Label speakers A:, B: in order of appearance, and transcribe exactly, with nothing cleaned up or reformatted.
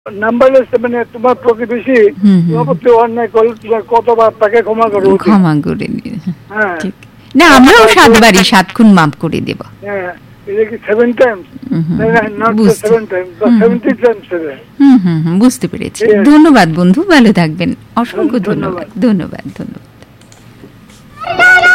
A: Number মানে তোমার প্রতিবেশী তোমার প্রতি অন্যায় করলে তোমার কতবার তাকে ক্ষমা করো,
B: ক্ষমা করে দিও।
A: হ্যাঁ,
B: না আমরাও সাতবারই সাত খুন মাফ করে দেব।
A: হ্যাঁ, এটা কি seven Times? Not seven Times, but seventy Times seven.
B: হুম হুম হুম বুঝতে পেরেছি। ধন্যবাদ বন্ধু, ভালো থাকবেন। অসংখ্য ধন্যবাদ। ধন্যবাদ ধন্যবাদ।